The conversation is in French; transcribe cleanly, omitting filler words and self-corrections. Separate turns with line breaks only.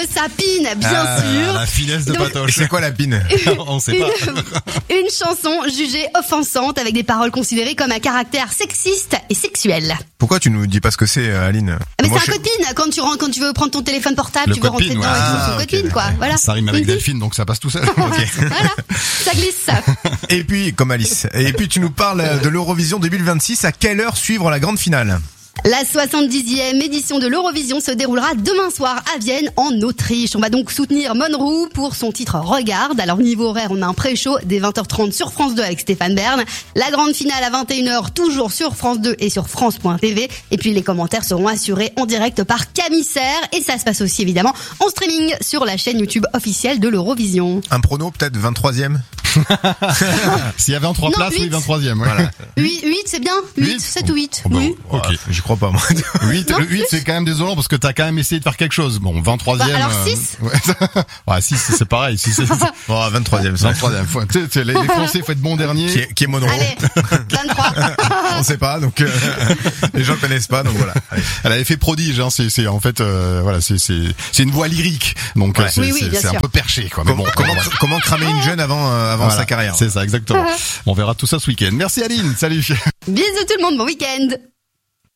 Sapine, bien sûr.
La finesse de
Donc,
Patoche.
C'est quoi la pine?
On sait pas.
Une chanson jugée offensante avec des paroles considérées comme à caractère sexiste et sexuel.
Pourquoi tu nous dis pas ce que c'est, Aline?
Mais
Moi,
c'est un code PIN. Quand tu veux prendre ton téléphone portable,
Le
tu veux
code
rentrer
PIN,
dedans
ouais.
et tout,
Ah,
son code
ok,
PIN, quoi. Voilà.
Ça rime avec
Mhm.
Delphine, donc ça passe tout seul.
Voilà. Ça glisse.
Et puis, comme Alice. Et puis, tu nous parles de l'Eurovision 2026. À quelle heure suivre la grande finale?
La 70e édition de l'Eurovision se déroulera demain soir à Vienne, en Autriche. On va donc soutenir Monroe pour son titre Regarde. Alors niveau horaire, on a un pré-show dès 20h30 sur France 2 avec Stéphane Bern. La grande finale à 21h, toujours sur France 2 et sur France.tv. Et puis les commentaires seront assurés en direct par Camille Serre. Et ça se passe aussi évidemment en streaming sur la chaîne YouTube officielle de l'Eurovision.
Un prono, peut-être 23e?
S'il y avait en 3
Non,
places, oui,
8.
23e. Ouais.
Voilà.
8, c'est bien 8,
8.
7 ou 8.
Oh, bah,
Oui.
ok.
J'y crois pas, moi.
8,
Non,
le 8
plus.
c'est quand même désolant parce que t'as quand même essayé de faire quelque chose. Bon, 23e.
Bah, alors 6.
Ouais. Ouais, 6 c'est pareil. 6 c'est
Bon, 23e, ça.
23e. Les Français, faut être bon dernier.
Qui est Monroe?
Allez, 23.
On sait pas, donc les gens connaissent pas, donc voilà. Allez.
Elle avait fait prodige, hein. C'est en fait, voilà, c'est une voix lyrique. Donc
Ouais.
Oui, oui, bien
c'est un
sûr.
peu perché, quoi. Mais bon,
Comment cramer une jeune avant
voilà,
sa carrière?
C'est ça, exactement. On verra tout ça ce week-end. Merci Aline. Salut.
Bisous tout le monde, bon week-end.